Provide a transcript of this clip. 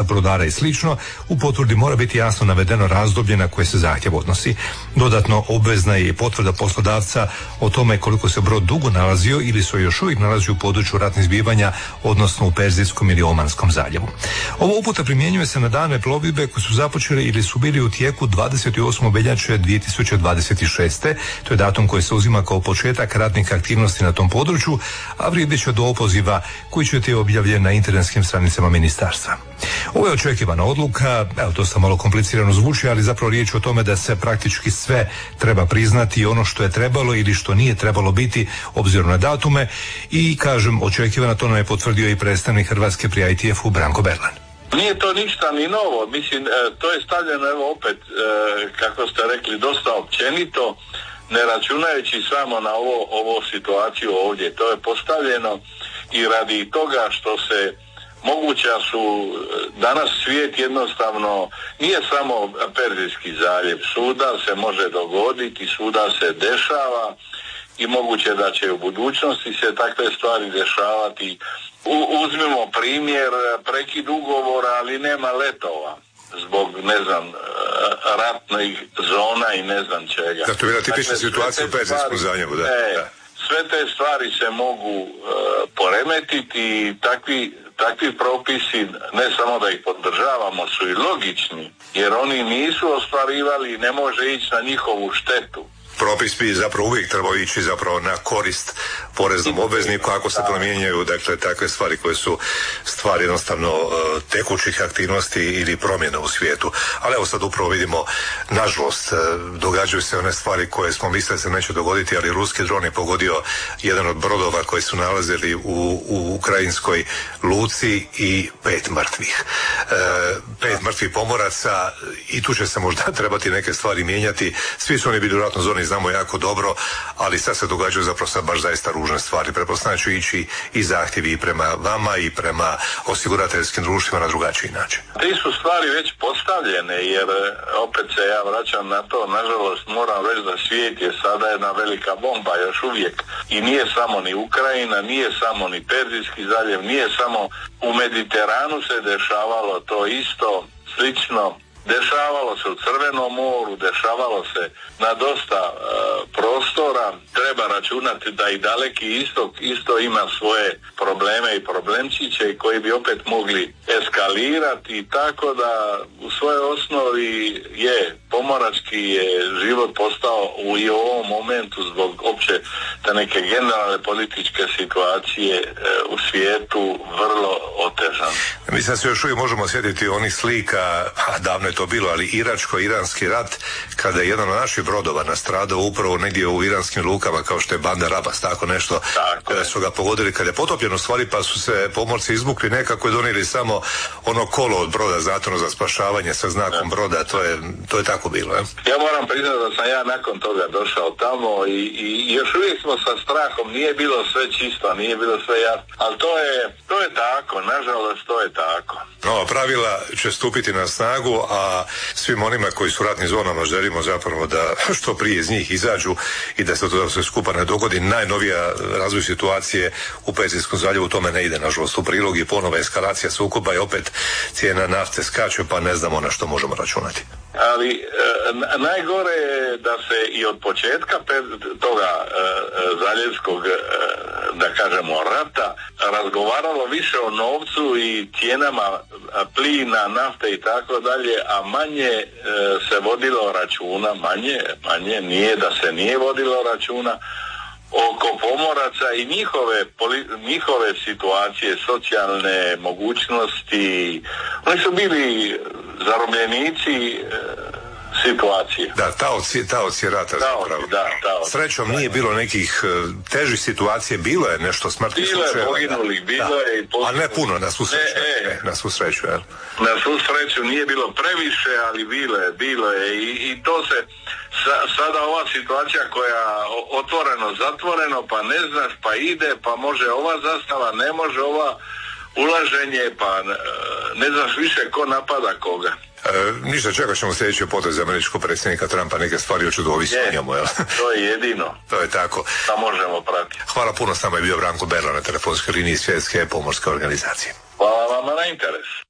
brodara i slično, u potvrdi mora biti jasno navedeno razdoblje na koje se zahtjev odnosi. Dodatno, obvezna je i potvrda poslodavca o tome koliko se brod dugo nalazio ili se još uvijek nalazi u području ratnih zbivanja, odnosno u Perzijskom ili Omanskom zaljevu. Ovo uputa primjenjuje se na dane plovidbe koji su započeli ili su bili u tijeku 28. veljače 2026. To je datum koji se uzima kao početak ratnih aktivnosti na tom području, a vrijedit će do opoziva koji će biti objavljen na internetskim stranicama ministarstva. Ovo je očekivana odluka, dosta malo komplicirano zvuči, ali zapravo riječ je o tome da se praktički sve treba priznati, ono što je trebalo ili što nije trebalo biti obzirom na datume, i kažem očekivana, to nam je potvrdio i predstavnik Hrvatske pri ITF-u Branko Berlan. Nije to ništa ni novo, mislim, to je stavljeno, evo opet, kako ste rekli, dosta općenito, ne računajući samo na ovo situaciju ovdje. To je postavljeno i radi toga što se moguća su, danas svijet jednostavno nije samo Perzijski zaljev, svuda se može dogoditi, svuda se dešava i moguće da će u budućnosti se takve stvari dešavati. Uzmimo primjer, prekid ugovora, ali nema letova zbog, ne znam, ratnih zona i ne znam čega. Da, to je bila tipična situacija u Perzijskom zaljevu, da. Sve te stvari se mogu poremetiti i takvi propisi, ne samo da ih podržavamo, su i logični, jer oni nisu ostvarivali i ne može ići na njihovu štetu. Propis bi zapravo uvijek trebao ići zapravo na korist poreznom obvezniku ako se promjenjaju, dakle, takve stvari koje su stvari jednostavno tekućih aktivnosti ili promjena u svijetu. Ali evo sad upravo vidimo, nažalost, događaju se one stvari koje smo mislili se neće dogoditi, ali ruski dron je pogodio jedan od brodova koji su nalazili u ukrajinskoj luci i 5 mrtvih. 5 mrtvih pomoraca, i tu će se možda trebati neke stvari mijenjati. Svi su oni bili u ratnoj zoni, znamo jako dobro, ali sad se događaju zapravo sad baš zaista ružne stvari. Pretpostavljam će ići i zahtjevi i prema vama i prema osigurateljskim društvima na drugačiji način. Te su stvari već postavljene, jer opet se ja vraćam na to, nažalost moram reći da svijet je sada jedna velika bomba još uvijek, i nije samo ni Ukrajina, nije samo ni Perzijski zaljev, nije samo u Mediteranu se dešavalo to isto, slično. Dešavalo se u Crvenom moru, dešavalo se na dosta prostora. Treba računati da i Daleki istok isto ima svoje probleme i problemčiće koji bi opet mogli eskalirati, tako da u svojoj osnovi pomorački je život postao i u ovom momentu zbog opće te neke generalne političke situacije u svijetu vrlo otežan. Mislim da se još uvijek možemo sjetiti onih slika, a davno je to bilo, ali iračko-iranski rat, kada je jedan od naših brodova nastradao upravo negdje u iranskim lukama, kao što je Bandar Abbas, tako nešto, kada su ga pogodili, kada je potopljeno stvari, pa su se pomorci izvukli, nekako je donijeli samo ono kolo od broda, zato za spašavanje sa znakom broda, to je tako bilo. Ja moram priznati da sam ja nakon toga došao tamo i još uvijek smo sa strahom, nije bilo sve čisto, nije bilo sve jasno, ali to je tako, nažalost to je tako. Nova pravila će stupiti na snagu, a svim onima koji su u ratnim zonama želimo zapravo da što prije iz njih izađu i da se to sve skupa ne dogodi. Najnovija razvoj situacije u Perzijskom zaljevu tome ne ide, nažalost, u prilog i ponova eskalacija sukoba i opet cijena nafte skače, pa ne znamo na što možemo računati. Ali najgore je da se i od početka toga zaljevskog, da kažemo, rata razgovaralo više o novcu i cijenama plina, nafte i tako dalje, a manje se vodilo računa, manje nije da se nije vodilo računa oko pomoraca i njihove situacije, socijalne mogućnosti. Oni su bili zarobljenici situacije. Da, taoci rata zapravo. Srećom nije bilo nekih težih situacija, bilo je nešto smrtnih slučajeva. Bilo je poginulih, bilo je i ali ne puno, na svu sreću. Na svu sreću, jel? Na svu sreću nije bilo previše, ali bilo je i to se sada ova situacija koja otvoreno, zatvoreno, pa ne znaš, pa ide, pa može ova zastava, ne može ova ulaženje, pa ne znaš više ko napada koga. Ništa, čekat ćemo sljedeći potez američkog predsjednika Trumpa, neke stvari hoću da ovisi o njemu, jel? To je jedino. To je tako. Da možemo pratiti. Hvala puno, s nama je bio Branko Berlan na telefonskoj liniji Svjetske pomorske organizacije. Hvala vama na interes.